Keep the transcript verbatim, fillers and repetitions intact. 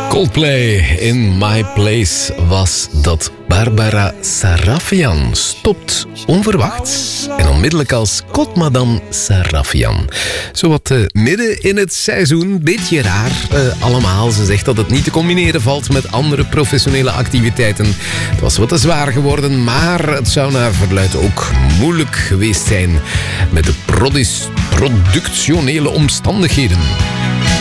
Coldplay, In My Place was dat. Barbara Sarafian stopt onverwachts en onmiddellijk als Kotmadam Sarafian. Zowat uh, midden in het seizoen, beetje raar uh, allemaal. Ze zegt dat het niet te combineren valt met andere professionele activiteiten. Het was wat te zwaar geworden, maar het zou naar verluidt ook moeilijk geweest zijn met de produs- productionele omstandigheden.